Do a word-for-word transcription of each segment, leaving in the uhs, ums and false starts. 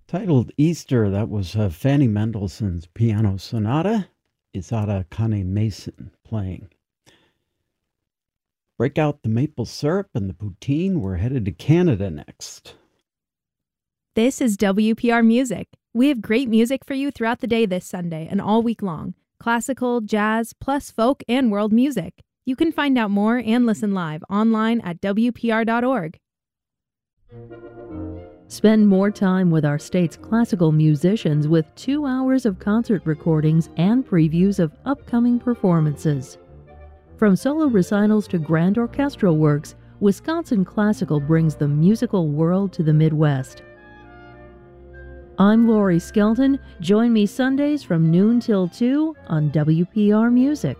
Titled Easter, that was uh, Fanny Mendelssohn's Piano Sonata. Isata Kane Mason playing. Break out the maple syrup and the poutine. We're headed to Canada next. This is W P R Music. We have great music for you throughout the day this Sunday and all week long. Classical, jazz, plus folk and world music. You can find out more and listen live online at W P R dot org. Spend more time with our state's classical musicians with two hours of concert recordings and previews of upcoming performances. From solo recitals to grand orchestral works, Wisconsin Classical brings the musical world to the Midwest. I'm Lori Skelton. Join me Sundays from noon till two on W P R Music.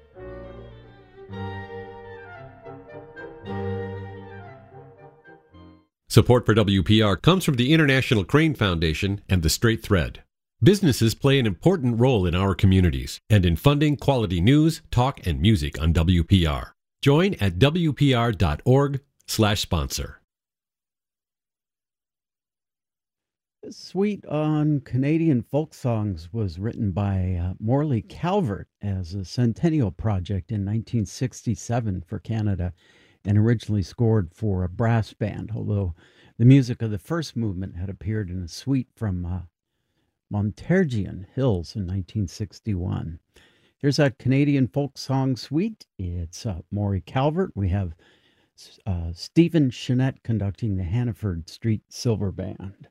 Support for W P R comes from the International Crane Foundation and the Straight Thread. Businesses play an important role in our communities and in funding quality news, talk, and music on W P R. Join at W P R dot org slash sponsor. This suite on Canadian folk songs was written by uh, Morley Calvert as a centennial project in nineteen sixty-seven for Canada, and originally scored for a brass band, although the music of the first movement had appeared in a suite from uh, Montargis Hills in nineteen sixty-one. Here's that Canadian folk song suite. It's uh, Morley Calvert. We have uh, Stephen Chenette conducting the Hannaford Street Silver Band.